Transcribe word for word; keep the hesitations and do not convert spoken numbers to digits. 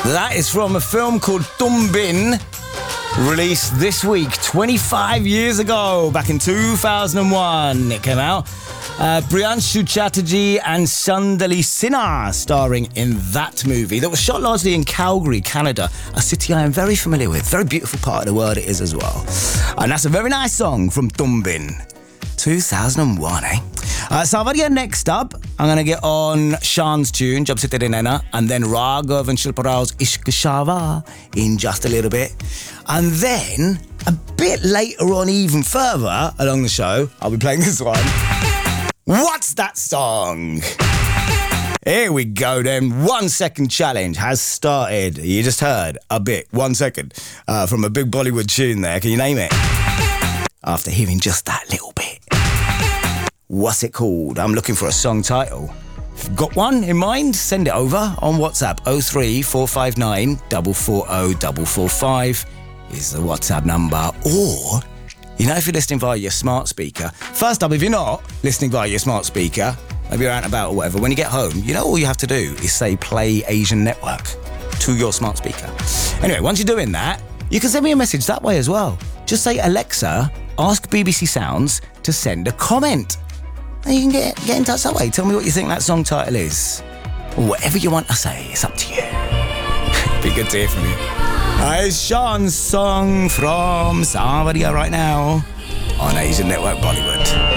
That is from a film called Tumbin, released this week, twenty-five years ago, back in two thousand one. It came out. Uh, Priyanshu Chatterjee and Sandali Sinha starring in that movie that was shot largely in Calgary, Canada, a city I am very familiar with. Very beautiful part of the world it is as well. And that's a very nice song from Tumbin. two thousand one, eh? Uh, Savaria next up. I'm going to get on Sean's tune, Jab Se Tere Naina, and then Raghav and Shilpa Rao's Ishq Shava in just a little bit. And then, a bit later on, even further along the show, I'll be playing this one. What's that song? Here we go then. One second challenge has started. You just heard a bit, one second, uh, from a big Bollywood tune there. Can you name it? After hearing just that little bit. What's it called? I'm looking for a song title. If you've got one in mind, send it over on WhatsApp. oh three four five nine four four oh four four five is the WhatsApp number. Or, you know, if you're listening via your smart speaker, first up, if you're not listening via your smart speaker, maybe you're out and about or whatever, when you get home, you know all you have to do is say Play Asian Network to your smart speaker. Anyway, once you're doing that, you can send me a message that way as well. Just say, Alexa, ask B B C Sounds to send a comment. And you can get, get in touch that way. Tell me what you think that song title is. Or whatever you want to say, it's up to you. Be good to hear from you. Uh, it's Sean's song from Savaria right now on Asian Network Bollywood.